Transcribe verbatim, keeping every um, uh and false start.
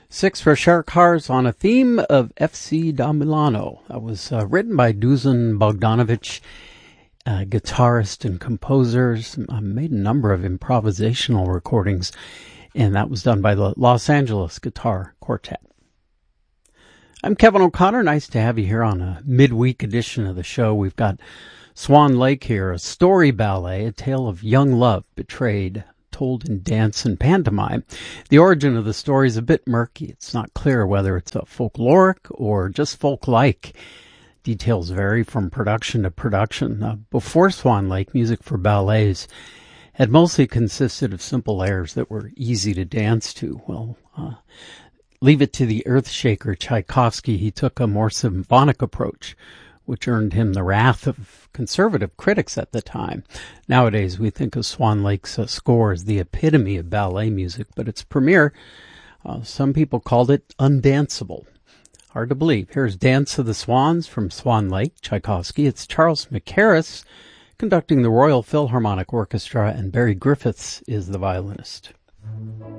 Six for Shark Cars on a theme of F C da Milano. That was uh, written by Dusan Bogdanovic, uh, guitarist and composer. Uh, made a number of improvisational recordings, and that was done by the Los Angeles Guitar Quartet. I'm Kevin O'Connor. Nice to have you here on a midweek edition of the show. We've got Swan Lake here, a story ballet, a tale of young love betrayed, told in dance and pantomime. The origin of the story is a bit murky. It's not clear whether it's a folkloric or just folk-like. Details vary from production to production. Uh, before Swan Lake, music for ballets had mostly consisted of simple airs that were easy to dance to. Well, uh, leave it to the earthshaker Tchaikovsky. He took a more symphonic approach, which earned him the wrath of conservative critics at the time. Nowadays, we think of Swan Lake's uh, score as the epitome of ballet music, but its premiere, uh, some people called it undanceable. Hard to believe. Here's Dance of the Swans from Swan Lake, Tchaikovsky. It's Charles McCarris conducting the Royal Philharmonic Orchestra, and Barry Griffiths is the violinist.